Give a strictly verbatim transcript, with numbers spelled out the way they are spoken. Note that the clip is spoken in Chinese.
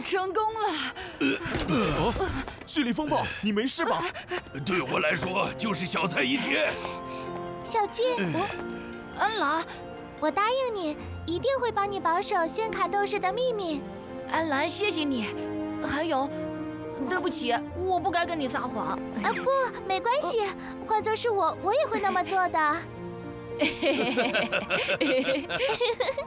成功了！ 哦，蓄力风暴，你没事吧？ 对我来说就是小菜一碟。 小军， 安兰， 我答应你，一定会帮你保守仙卡斗士的秘密。 安兰，谢谢你。还有，对不起，我不该跟你撒谎。 啊，不，没关系，换作是我，我也会那么做的。